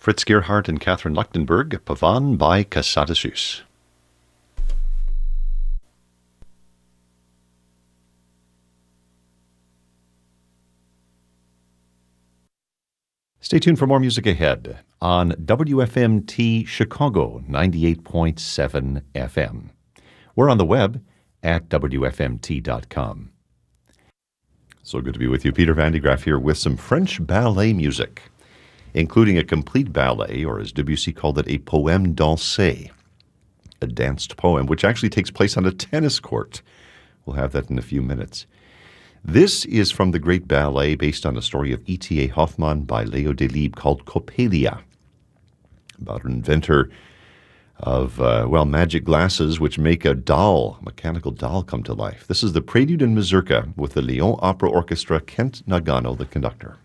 Fritz Gerhardt and Catherine Lechtenberg, Pavan by Casadasus. Stay tuned for more music ahead on WFMT Chicago 98.7 FM. We're on the web at WFMT.com. So good to be with you. Peter Van de Graaff here with some French ballet music, including a complete ballet, or as Debussy called it, a poème dansé, a danced poem, which actually takes place on a tennis court. We'll have that in a few minutes. This is from the great ballet based on a story of E.T.A. Hoffmann by Leo Delibes called Coppelia, about an inventor of, magic glasses which make a mechanical doll come to life. This is the Prelude and Mazurka with the Lyon Opera Orchestra, Kent Nagano, the conductor.